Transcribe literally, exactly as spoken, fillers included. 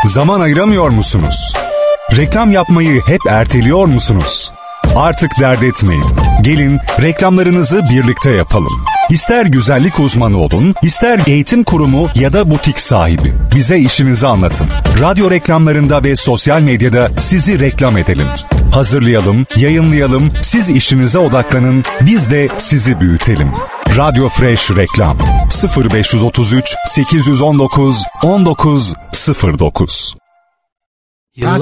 Zaman ayıramıyor musunuz? Reklam yapmayı hep erteliyor musunuz? Artık dert etmeyin. Gelin reklamlarınızı birlikte yapalım. İster güzellik uzmanı olun, ister eğitim kurumu ya da butik sahibi. Bize işinizi anlatın. Radyo reklamlarında ve sosyal medyada sizi reklam edelim. Hazırlayalım, yayınlayalım, siz işinize odaklanın, biz de sizi büyütelim. Radyo Fresh Reklam sıfır beş otuz üç sekiz on dokuz on dokuz sıfır dokuz.